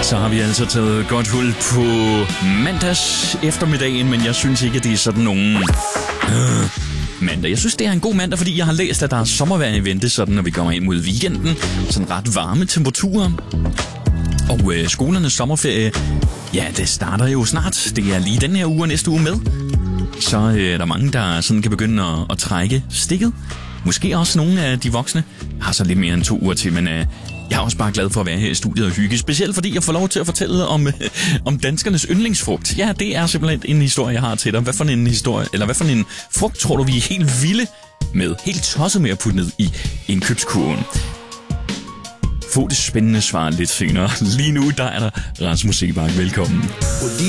Så har vi altså taget godt hul på mandags eftermiddagen, men jeg synes ikke, at det er sådan nogen mandag. Jeg synes, det er en god mandag, fordi jeg har læst, at der er sommervejr i vente, sådan når vi kommer ind mod weekenden. Sådan ret varme temperaturer. Og skolernes sommerferie, ja, det starter jo snart. Det er lige den her uge og næste uge med. Så er der mange, der sådan kan begynde at trække stikket. Måske også nogle af de voksne. Jeg har så lidt mere end 2 uger til, men jeg er også bare glad for at være her i studiet og hygge. Specielt fordi jeg får lov til at fortælle om danskernes yndlingsfrugt. Ja, det er simpelthen en historie, jeg har til dig. Hvad for en historie, eller hvad for en frugt tror du, vi er helt vilde med? Helt tosset med at putte ned i indkøbskurven. Få det spændende svar lidt senere. Lige nu, der er der Rasmus Seebach. Velkommen.